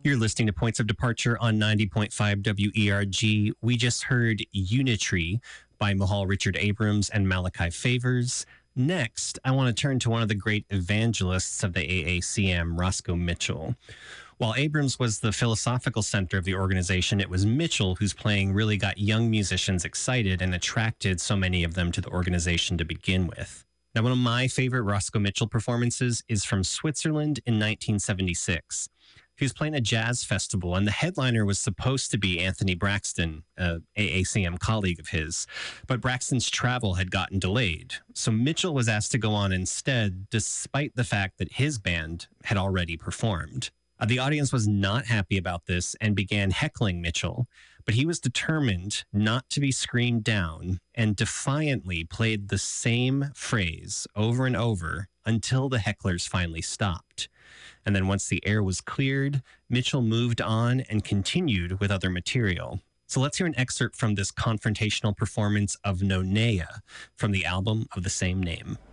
You're listening to Points of Departure on 90.5 WERG. We just heard Unitree by Mahal Richard Abrams and Malachi Favors. Next, I want to turn to one of the great evangelists of the AACM, Roscoe Mitchell. While Abrams was the philosophical center of the organization, it was Mitchell whose playing really got young musicians excited and attracted so many of them to the organization to begin with. Now, one of my favorite Roscoe Mitchell performances is from Switzerland in 1976. He was playing a jazz festival, and the headliner was supposed to be Anthony Braxton, an AACM colleague of his. But Braxton's travel had gotten delayed, so Mitchell was asked to go on instead, despite the fact that his band had already performed. The audience was not happy about this and began heckling Mitchell, but he was determined not to be screamed down and defiantly played the same phrase over and over until the hecklers finally stopped. And then once the air was cleared, Mitchell moved on and continued with other material. So let's hear an excerpt from this confrontational performance of Nonea from the album of the same name.